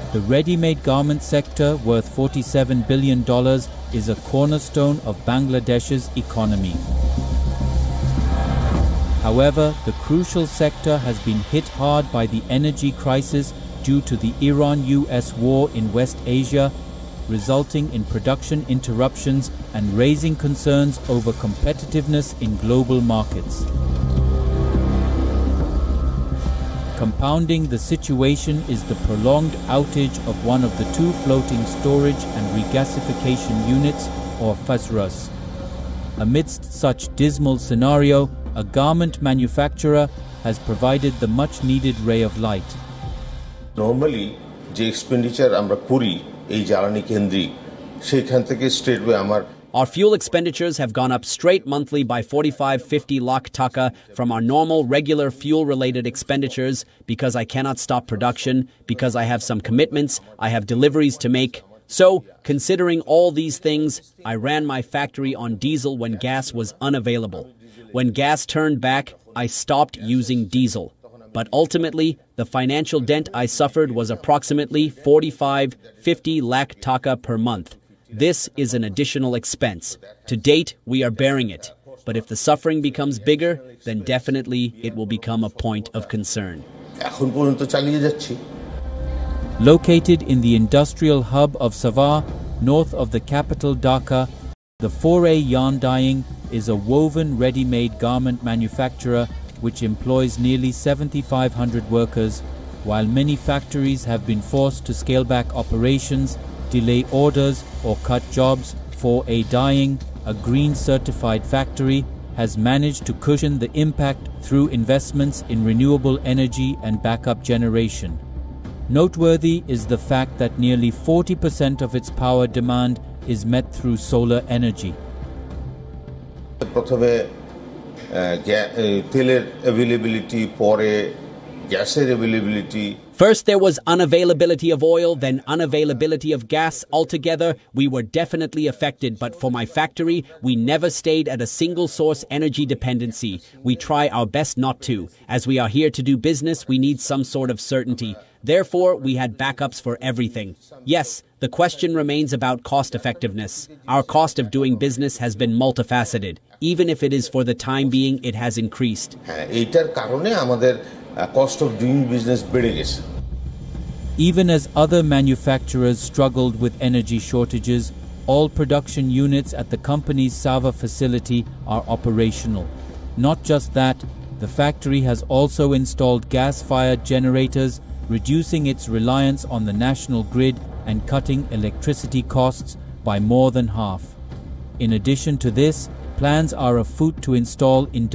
The ready-made garment sector, worth $47 billion, is a cornerstone of Bangladesh's economy. However, the crucial sector has been hit hard by the energy crisis due to the Iran-US war in West Asia, resulting in production interruptions and raising concerns over competitiveness in global markets. Compounding the situation is the prolonged outage of one of the two floating storage and regasification units, or FSRUs. Amidst such dismal scenario, a garment manufacturer has provided the much-needed ray of light. Normally, the expenditure amra kori ei jalani kendri sheikhan theke straightway amar. Our fuel expenditures have gone up straight monthly by 45-50 lakh taka from our normal regular fuel-related expenditures because I cannot stop production, because I have some commitments, I have deliveries to make. So, considering all these things, I ran my factory on diesel when gas was unavailable. When gas turned back, I stopped using diesel. But ultimately, the financial dent I suffered was approximately 45-50 lakh taka per month. This is an additional expense. To date, we are bearing it. But if the suffering becomes bigger, then definitely it will become a point of concern. Located in the industrial hub of Savar, north of the capital Dhaka, the Foray Yarn Dyeing is a woven ready-made garment manufacturer which employs nearly 7,500 workers, while many factories have been forced to scale back operations, delay orders or cut jobs. Foray Dyeing, a green certified factory, has managed to cushion the impact through investments in renewable energy and backup generation. Noteworthy is the fact that nearly 40% of its power demand is met through solar energy. First there was unavailability of oil, then unavailability of gas. Altogether, we were definitely affected, but for my factory, we never stayed at a single source energy dependency. We try our best not to. As we are here to do business, we need some sort of certainty. Therefore, we had backups for everything. Yes, the question remains about cost effectiveness. Our cost of doing business has been multifaceted. Even if it is for the time being, it has increased. Cost of doing business bede geche. Even as other manufacturers struggled with energy shortages, all production units at the company's Savar facility are operational. Not just that, the factory has also installed gas-fired generators, reducing its reliance on the national grid and cutting electricity costs by more than half. In addition to this, plans are afoot to install